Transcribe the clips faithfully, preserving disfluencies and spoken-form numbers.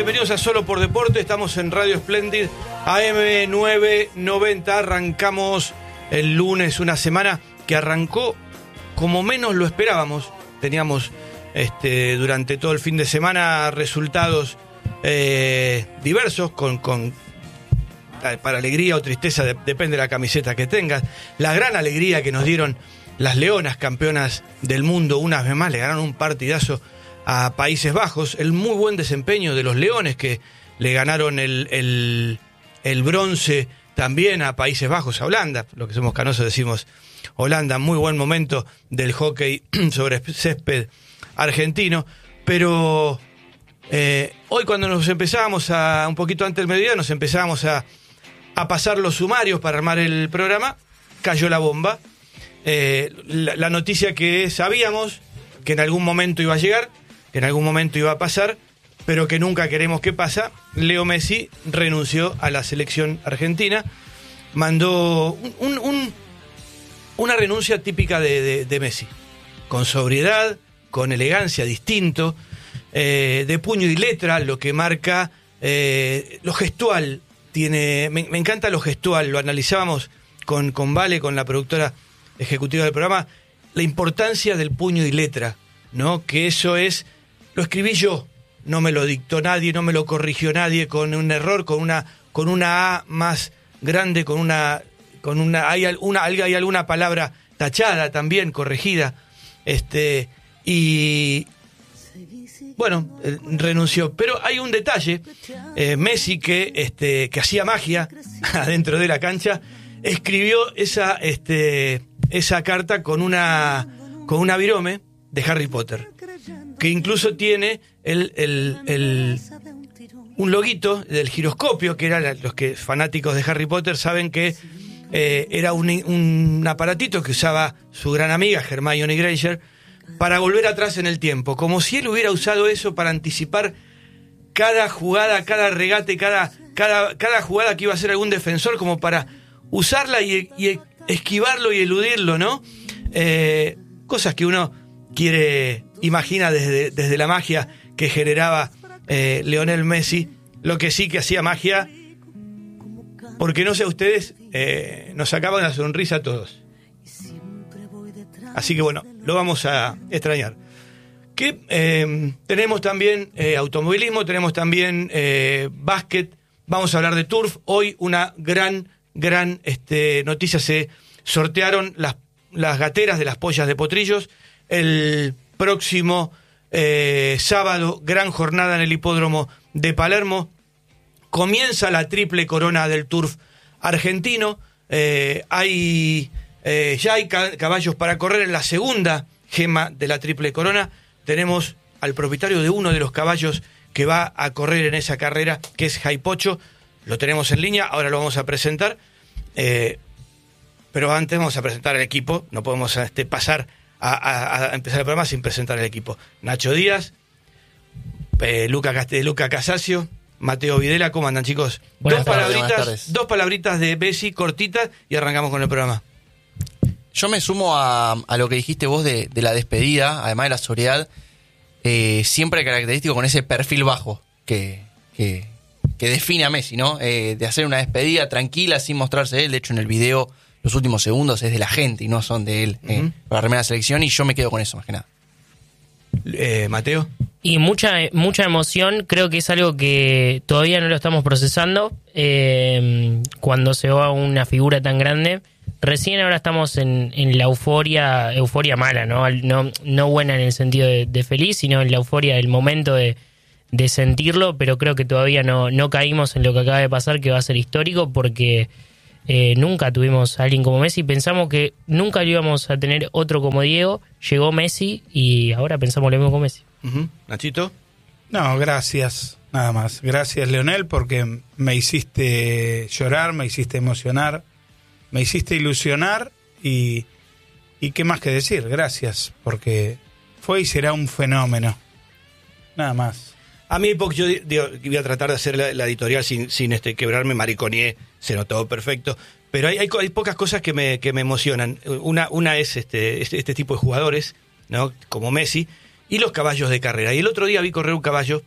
bienvenidos a Solo por Deporte. Estamos en Radio Splendid A M novecientos noventa. Arrancamos el lunes, una semana que arrancó como menos lo esperábamos. Teníamos este, durante todo el fin de semana resultados eh, diversos, con, con para alegría o tristeza, de, depende de la camiseta que tengas. La gran alegría que nos dieron las Leonas, campeonas del mundo, una vez más le ganaron un partidazo a Países Bajos. El muy buen desempeño de los Leones, que le ganaron el, el, el bronce también a Países Bajos, a Holanda. Lo que somos canosos decimos Holanda. Muy buen momento del hockey sobre césped argentino. Pero eh, hoy, cuando nos empezábamos a, un poquito antes del mediodía, nos empezábamos a, a pasar los sumarios para armar el programa, cayó la bomba. Eh, la, la noticia que sabíamos que en algún momento iba a llegar, que en algún momento iba a pasar, pero que nunca queremos que pasa. Leo Messi renunció a la selección argentina, mandó un, un, un, una renuncia típica de, de, de Messi, con sobriedad, con elegancia, distinto, eh, de puño y letra, lo que marca eh, lo gestual. Tiene, me, me encanta lo gestual, lo analizábamos con, con Vale, con la productora ejecutiva del programa, la importancia del puño y letra, ¿no? Que eso es, lo escribí yo, no me lo dictó nadie, no me lo corrigió nadie, con un error, con una, con una A más grande, con una, con una, hay alguna, hay alguna palabra tachada también, corregida, este, y bueno, eh, renunció. Pero hay un detalle, eh, Messi, que, este, que hacía magia adentro de la cancha, escribió esa, este, esa carta con una, con una virome de Harry Potter, que incluso tiene el, el, el, un loguito del giroscopio, que eran los que fanáticos de Harry Potter saben que eh, era un, un aparatito que usaba su gran amiga Hermione Granger para volver atrás en el tiempo, como si él hubiera usado eso para anticipar cada jugada, cada regate, cada, cada, cada jugada que iba a hacer algún defensor, como para usarla y, y esquivarlo y eludirlo, ¿no? Eh, cosas que uno quiere, imagina desde, desde la magia que generaba eh, Lionel Messi. Lo que sí que hacía magia, porque no sé ustedes, eh, nos sacaban la sonrisa a todos. Así que bueno, lo vamos a extrañar. Que eh, tenemos también eh, automovilismo, tenemos también eh, básquet, vamos a hablar de turf. Hoy una gran, gran este, noticia: se sortearon las, las gateras de las pollas de Potrillos. El próximo eh, sábado, gran jornada en el hipódromo de Palermo. Comienza la triple corona del turf argentino. Eh, hay eh, ya hay caballos para correr en la segunda gema de la triple corona. Tenemos al propietario de uno de los caballos que va a correr en esa carrera, que es Jaipocho. Lo tenemos en línea, ahora lo vamos a presentar. Eh, pero antes vamos a presentar el equipo. No podemos este, pasar A, a, a empezar el programa sin presentar el equipo. Nacho Díaz, eh, Luca, Cast- Luca Casasio, Mateo Videla. ¿Cómo andan, chicos? Buenas dos tardes, palabritas, dos palabritas de Messi cortitas y arrancamos con el programa. Yo me sumo a, a lo que dijiste vos de, de la despedida, además de la sobriedad, eh, siempre característico con ese perfil bajo que, que, que define a Messi, ¿no? Eh, de hacer una despedida tranquila, sin mostrarse él. De hecho, en el video los últimos segundos es de la gente y no son de él, uh-huh. eh, para remar la selección, y yo me quedo con eso, más que nada. Eh, Mateo. Y mucha mucha emoción, creo que es algo que todavía no lo estamos procesando, eh, cuando se va una figura tan grande. Recién ahora estamos en, en la euforia, euforia mala, ¿no? No, no buena en el sentido de, de feliz, sino en la euforia del momento de, de sentirlo, pero creo que todavía no, no caímos en lo que acaba de pasar, que va a ser histórico, porque Eh, nunca tuvimos a alguien como Messi. Pensamos que nunca lo íbamos a tener otro como Diego. Llegó Messi y ahora pensamos lo mismo con Messi. Uh-huh. ¿Nachito? No, gracias, nada más. Gracias, Leonel, porque me hiciste llorar, me hiciste emocionar, me hiciste ilusionar y, y qué más que decir. Gracias, porque fue y será un fenómeno. Nada más. A mí, porque yo digo, voy a tratar de hacer la, la editorial sin, sin este quebrarme, mariconié, se notó perfecto, pero hay, hay, hay pocas cosas que me, que me emocionan. Una, una es este, este, este tipo de jugadores, ¿no? Como Messi, y los caballos de carrera. Y el otro día vi correr un caballo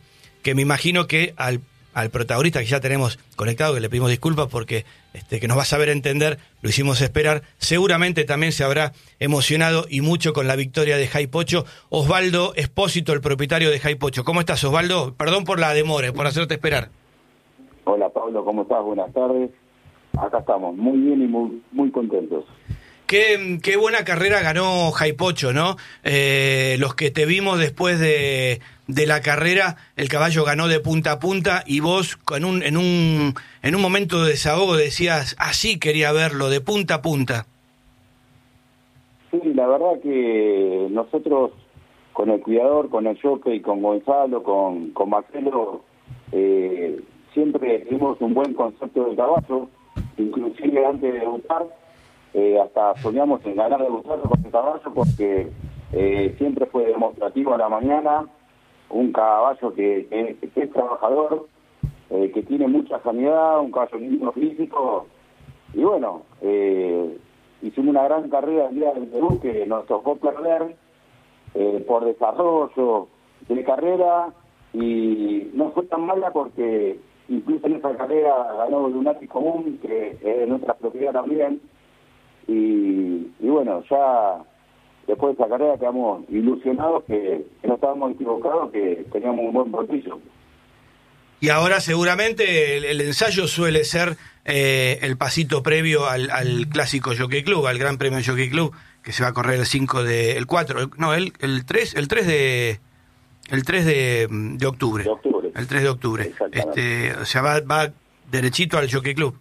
que me imagino que al, al protagonista que ya tenemos conectado, que le pedimos disculpas porque este, que nos va a saber entender, lo hicimos esperar, seguramente también se habrá emocionado y mucho con la victoria de Jai Pocho. Osvaldo Espósito, el propietario de Jai Pocho. ¿Cómo estás, Osvaldo? Perdón por la demora, por hacerte esperar. Hola, Pablo, ¿cómo estás? Buenas tardes. Acá estamos, muy bien y muy, muy contentos. Qué, qué buena carrera ganó Jai Pocho, ¿no? Eh, los que te vimos después de, de la carrera, el caballo ganó de punta a punta y vos en un, en un, en un momento de desahogo decías, así quería verlo, de punta a punta. Sí, la verdad que nosotros con el cuidador, con el jockey, con Gonzalo, con, con Marcelo, eh, siempre tuvimos un buen concepto del caballo, inclusive antes de debutar. Eh, hasta soñamos en ganar de Gustavo con el caballo porque eh, siempre fue demostrativo a la mañana, un caballo que, que, que es trabajador, eh, que tiene mucha sanidad, un caballo lindo físico, y bueno, eh, hicimos una gran carrera el día del Perú que nos tocó perder eh, por desarrollo de carrera, y no fue tan mala porque incluso en esa carrera ganó Lunatic Común, que es de nuestra propiedad también. Y, y bueno, ya después de esa carrera quedamos ilusionados que, que no estábamos equivocados, que teníamos un buen bolsillo. Y ahora seguramente el, el ensayo suele ser eh, el pasito previo al, al clásico Jockey Club, al Gran Premio Jockey Club, que se va a correr el cinco de, el cuatro, el, no, el, el tres, el tres de, el tres de, de octubre. De octubre. El tres de octubre. Este, o sea, va, va derechito al Jockey Club.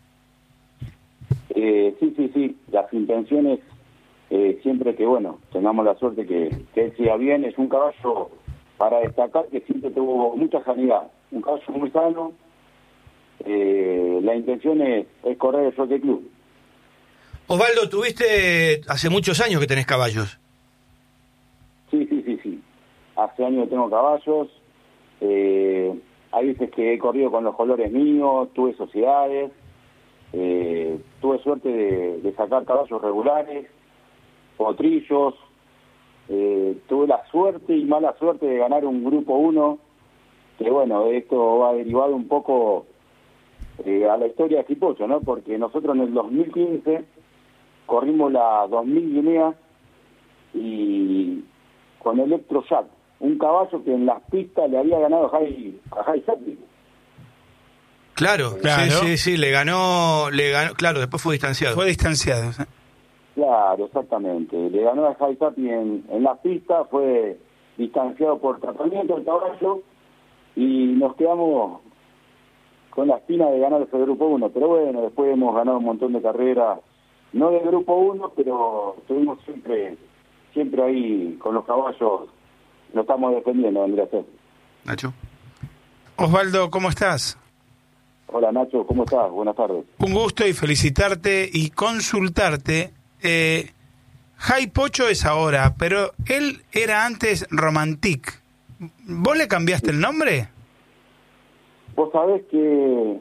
Eh, sí, sí, sí, las intenciones, eh, siempre que, bueno, tengamos la suerte que, que él siga bien, es un caballo para destacar que siempre tuvo mucha sanidad, un caballo muy sano, eh, la intención es, es correr el Jockey Club. Osvaldo, tuviste, hace muchos años que tenés caballos. Sí, sí, sí, sí, hace años que tengo caballos, eh, hay veces que he corrido con los colores míos, tuve sociedades. Eh, tuve suerte de, de sacar caballos regulares, potrillos, eh, tuve la suerte y mala suerte de ganar un grupo uno, que bueno, esto va derivado un poco eh, a la historia de Jai Pocho, ¿no? Porque nosotros en el dos mil quince corrimos la dos mil Guinea y con Electrojack, un caballo que en las pistas le había ganado a Jai, a Jai Sappi. Claro, claro, sí, sí, sí, le ganó, le ganó, claro, después fue distanciado. Fue distanciado. ¿Sí? Claro, exactamente. Le ganó a Jai Sappi en, en las pistas, fue distanciado por tratamiento el caballo y nos quedamos con la espina de ganar ese grupo uno. Pero bueno, después hemos ganado un montón de carreras, no de grupo uno, pero estuvimos siempre, siempre ahí con los caballos, lo estamos defendiendo, vendría a ser. Nacho. Osvaldo, ¿cómo estás? Hola Nacho, ¿cómo estás? Buenas tardes. Un gusto y felicitarte y consultarte. Eh, Jai Pocho es ahora, pero él era antes Romantic. ¿Vos le cambiaste el nombre? Vos sabés que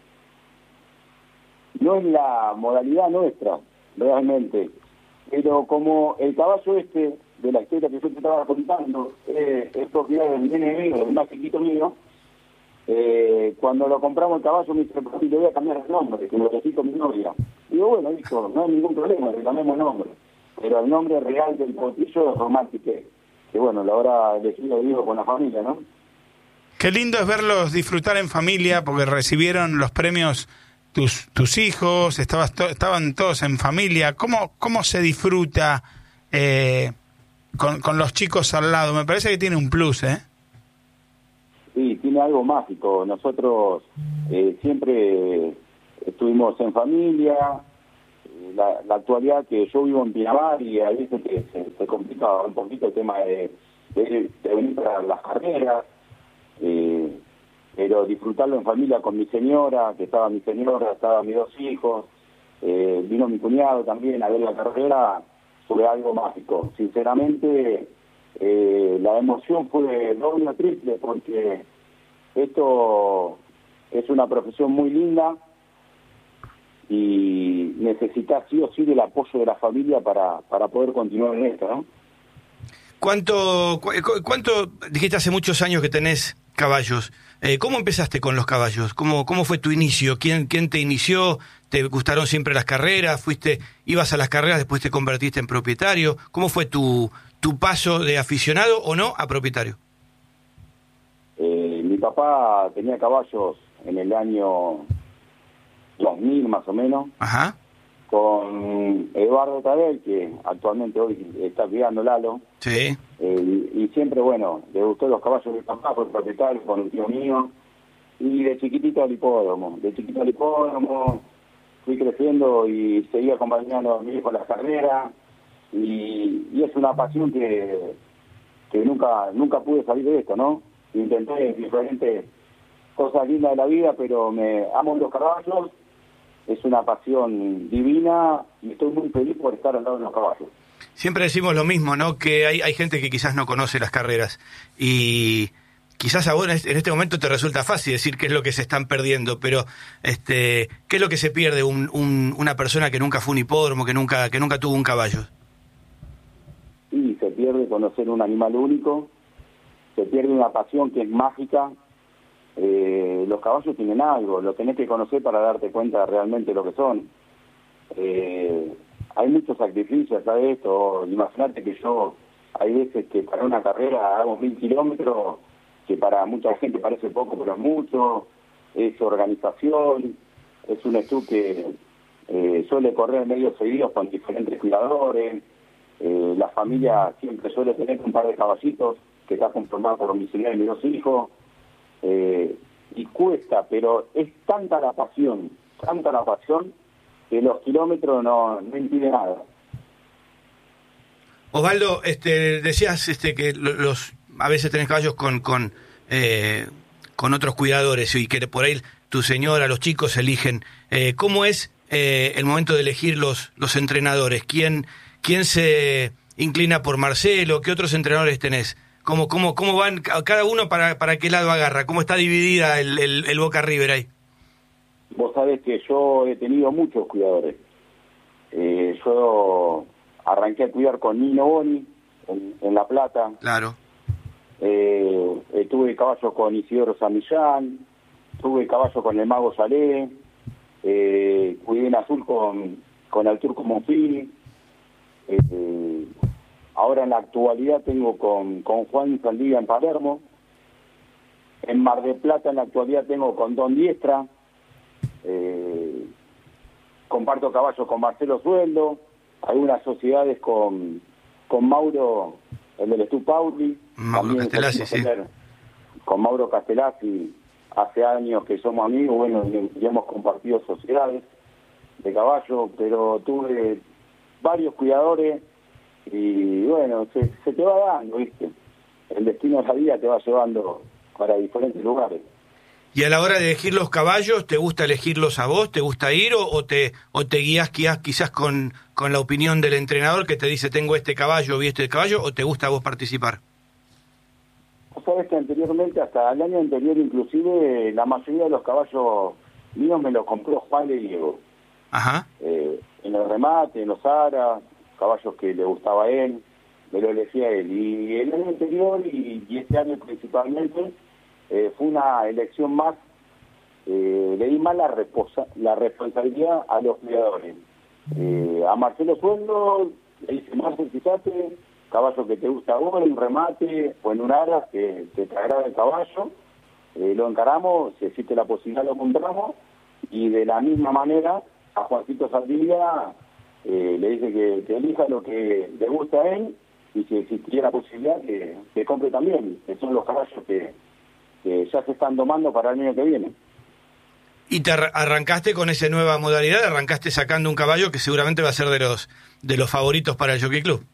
no es la modalidad nuestra, realmente. Pero como el caballo este, de la historia que yo te estaba contando, eh, es propiedad del nene mío, del más chiquito mío, Eh, cuando lo compramos el caballo me dice, papi, le voy a cambiar el nombre, que lo elegí con mi novia. Digo, bueno, hijo, no hay ningún problema, le cambiamos el nombre. Pero el nombre real del potrillo es Romántico, que bueno, lo habrá elegido, digo, con la familia, ¿no? Qué lindo es verlos disfrutar en familia, porque recibieron los premios tus tus hijos, estabas to- estaban todos en familia. ¿Cómo, cómo se disfruta eh, con, con los chicos al lado? Me parece que tiene un plus, ¿eh? Sí, tiene algo mágico. Nosotros eh, siempre estuvimos en familia. La, la actualidad que yo vivo en Pinamar y a veces que se, se complica un poquito el tema de, de, de venir para las carreras, eh, pero disfrutarlo en familia con mi señora, que estaba mi señora, estaban mis dos hijos, eh, vino mi cuñado también a ver la carrera, fue algo mágico. Sinceramente, Eh, la emoción fue doble o triple porque esto es una profesión muy linda y necesitas sí o sí del apoyo de la familia para, para poder continuar en esto, ¿no? ¿Cuánto, cu- cuánto, dijiste hace muchos años que tenés caballos. Eh, ¿Cómo empezaste con los caballos? ¿Cómo, cómo fue tu inicio? ¿Quién, ¿Quién te inició? ¿Te gustaron siempre las carreras? ¿Fuiste, ibas a las carreras, después te convertiste en propietario? ¿Cómo fue tu, tu paso de aficionado o no a propietario? Eh, mi papá tenía caballos en el año dos mil más o menos. Ajá. Con Eduardo Tabel, que actualmente hoy está criando Lalo. Sí. Eh, y, y siempre, bueno, le gustó los caballos de mi papá, fue propietario con un tío mío. Y de chiquitito al hipódromo. De chiquitito al hipódromo fui creciendo y seguía acompañando a mi hijo en las carreras. Y, y es una pasión que, que nunca nunca pude salir de esto, ¿no? Intenté diferentes cosas lindas de la vida, pero me amo los caballos. Es una pasión divina y estoy muy feliz por estar al lado de los caballos. Siempre decimos lo mismo, ¿no? Que hay, hay gente que quizás no conoce las carreras y quizás ahora en este momento te resulta fácil decir qué es lo que se están perdiendo, pero este, ¿qué es lo que se pierde un, un, una persona que nunca fue un hipódromo, que nunca que nunca tuvo un caballo? Sí, se pierde conocer un animal único, se pierde una pasión que es mágica. Eh, los caballos tienen algo, lo tenés que conocer para darte cuenta realmente de lo que son. Eh, hay muchos sacrificios, ¿sabes? Esto, imagínate que yo, hay veces que para una carrera hago mil kilómetros, que para mucha gente parece poco, pero es mucho. Es organización, es un estudio que eh, suele correr medios seguidos con diferentes cuidadores. Eh, la familia siempre suele tener un par de caballitos que está conformado por mi señora y mis dos hijos. Eh, y cuesta, pero es tanta la pasión, tanta la pasión, que los kilómetros no, no impiden nada. Osvaldo, este, decías este, que los a veces tenés caballos con con, eh, con otros cuidadores y que por ahí tu señora, los chicos eligen. Eh, ¿Cómo es eh, el momento de elegir los, los entrenadores? ¿Quién, quién se inclina por Marcelo? ¿Qué otros entrenadores tenés? ¿Cómo, cómo, cómo van cada uno para, para qué lado agarra? ¿Cómo está dividida el, el, el Boca River ahí? Vos sabés que yo he tenido muchos cuidadores. Eh, yo arranqué a cuidar con Nino Boni en, en La Plata. Claro. Eh, eh, tuve caballos con Isidoro Samillán, tuve caballos con el Mago Salé, eh, cuidé en azul con, con el Turco Monfil. Eh, Ahora en la actualidad tengo con, con Juan Saldivia en Palermo. En Mar del Plata en la actualidad tengo con Don Diestra. Eh, comparto caballos con Marcelo Sueldo. Algunas sociedades con, con Mauro, el del Estu Pauli. Mauro Castellazzi, sí. Con Mauro Castellazzi hace años que somos amigos, bueno, y, y hemos compartido sociedades de caballos, pero tuve varios cuidadores. Y bueno, se, se te va dando, ¿viste? El destino de la vida te va llevando para diferentes lugares. Y a la hora de elegir los caballos, ¿te gusta elegirlos a vos? ¿Te gusta ir o, o te o te guías quizás, quizás con, con la opinión del entrenador que te dice tengo este caballo, vi este caballo, o te gusta a vos participar? Vos sabés que anteriormente, hasta el año anterior inclusive, la mayoría de los caballos míos me los compró Juan de Diego. Ajá. Eh, en el remate, en los aras, caballos que le gustaba a él, me lo elegía él. Y el año anterior y, y este año principalmente eh, fue una elección más, eh, le di más la, reposa, la responsabilidad a los cuidadores. Eh, a Marcelo Sueldo le dice, Marcelo, fíjate, caballo que te gusta a vos, en un remate o en un aras que, que te agrada el caballo, eh, lo encaramos, si existe la posibilidad lo compramos, y de la misma manera a Juancito Saldivia Eh, le dice que, que elija lo que le gusta a él y si existiera la posibilidad que, que compre también, que son los caballos que, que ya se están domando para el año que viene. Y te arrancaste con esa nueva modalidad, arrancaste sacando un caballo que seguramente va a ser de los de los favoritos para el Jockey Club.